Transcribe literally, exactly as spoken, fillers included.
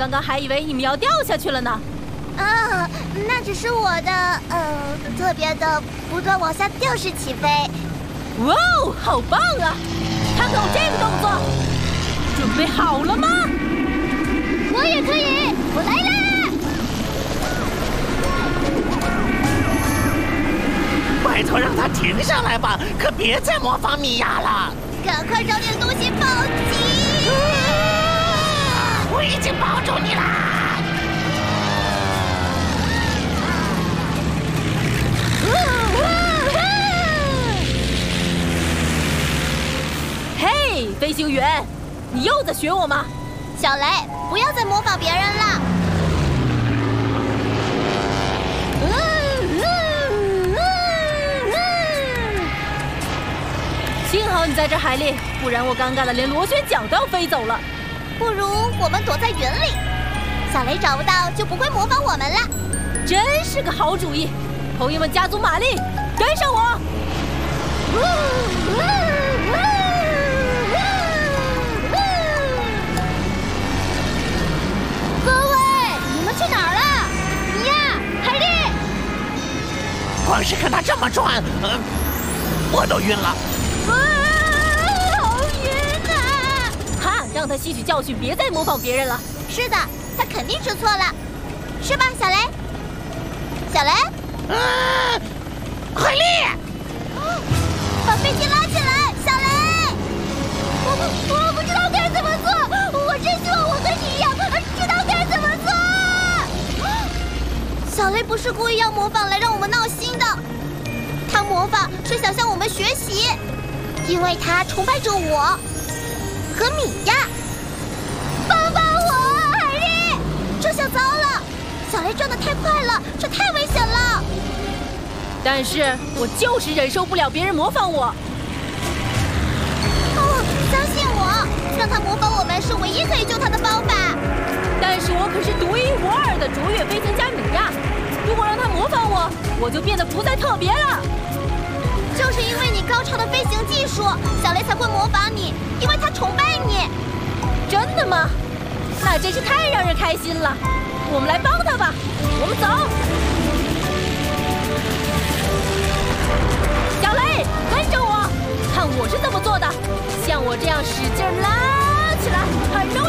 刚刚还以为你们要掉下去了呢。 啊，那只是我的呃特别的不断往下掉式起飞。 哇哦，好棒啊！看看我这个动作，准备好了吗？ 我也可以，我来啦！ 拜托让他停下来吧，可别再模仿米娅了。 赶快找点东西抱紧！ 啊、我已经抱住你啦！ 嘿，飞行员，你又在学我吗？ 小雷，不要再模仿别人了。 幸好你在这，海莉，不然我尴尬的连螺旋桨都要飞走了。 不如我们躲在云里，小雷找不到就不会模仿我们了。 真是个好主意！朋友们，加足马力，跟上我！ 各位，你们去哪儿了？米娅，海莉， 光是看他这么转，呃，我都晕了。 啊，好晕啊！ 哈，让他吸取教训，别再模仿别人了。 是的，他肯定是错了，是吧，小雷？小雷？ 啊，海莉！ 把飞机拉起来，小雷！我不，我不知道该怎么做，我真希望我和你一样，知道该怎么做。小雷不是故意要模仿来让我们闹心的，他模仿是想向我们学习，因为他崇拜着我和米娅。帮帮我，海莉！这下糟了，小雷转得太快了，这太危险了。 但是我就是忍受不了别人模仿我。 哦，相信我，让他模仿我们是唯一可以救他的方法。 但是我可是独一无二的卓越飞行家米娅，如果让他模仿我，我就变得不再特别了。 就是因为你高超的飞行技术，小雷才会模仿你，因为他崇拜你。 真的吗？那真是太让人开心了。我们来帮他吧，我们走。小雷，跟着我，看我是怎么做的。像我这样使劲拉起来，很容易。